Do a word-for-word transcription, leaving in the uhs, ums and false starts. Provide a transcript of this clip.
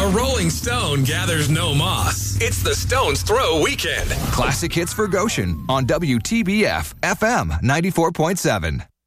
A rolling stone gathers no moss. It's the Stone's Throw Weekend. Classic hits for Goshen on W T B F F M ninety-four point seven.